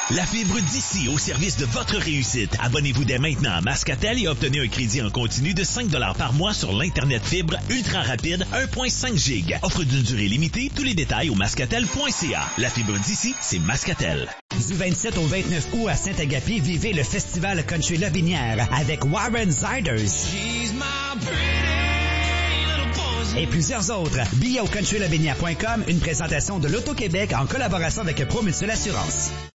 La fibre d'ici au service de votre réussite. Abonnez-vous dès maintenant à Mascatel et obtenez un crédit en continu de 5 $ par mois sur l'Internet fibre ultra rapide 1.5 G. Offre d'une durée limitée. Tous les détails au mascatel.ca. La fibre d'ici, c'est Mascatel. Du 27 au 29 août à Saint-Agapi, vivez le festival Country Lobinière avec Warren Ziders et plusieurs autres. Billets au countrylobinière.com, une présentation de l'Auto-Québec en collaboration avec ProMutuelle Assurance.